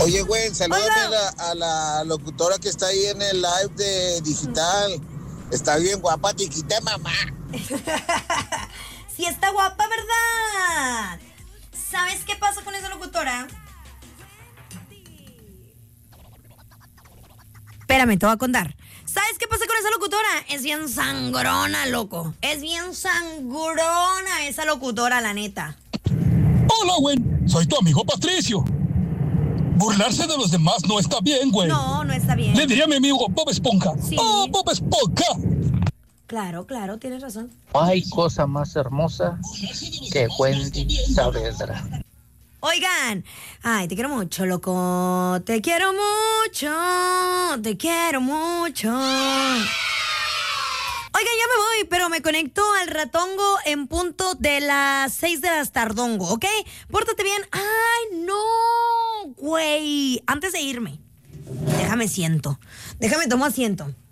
Oye, güey, salúdame Hola. a la locutora que está ahí en el live de digital. Está bien guapa, chiquita, mamá. Sí está guapa, ¿verdad? ¿Sabes qué pasa con esa locutora? Espérame, te voy a contar. ¿Sabes qué pasa con esa locutora? Es bien sangrona, loco. Es bien sangrona esa locutora, la neta. Hola, güey. Soy tu amigo Patricio. Burlarse de los demás no está bien, güey. No, no está bien. Le diría a mi amigo Bob Esponja. Sí. ¡Oh, Bob Esponja! Claro, tienes razón. No hay cosa más hermosa que Wendy Saavedra. Oigan, ay, te quiero mucho, loco. Te quiero mucho. Te quiero mucho. Oigan, ya me voy, pero me conecto al ratongo en punto de las 6 de las tardongo, ¿ok? Pórtate bien. Ay, no, güey. Antes de irme, déjame tomo asiento.